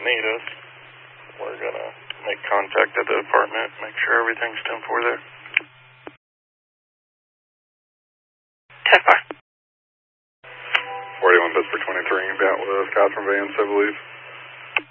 need us, we're going to make contact at the apartment, make sure everything's 10-4 there. 10-4. 41 Pittsburgh 23, about with Catherine Vance, I believe.